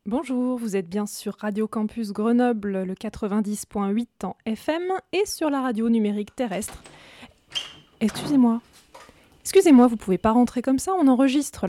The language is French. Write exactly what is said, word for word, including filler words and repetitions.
Bonjour, vous êtes bien sur Radio Campus Grenoble, le quatre-vingt-dix point huit en F M et sur la radio numérique terrestre. Excusez-moi. Excusez-moi, vous pouvez pas rentrer comme ça, on enregistre.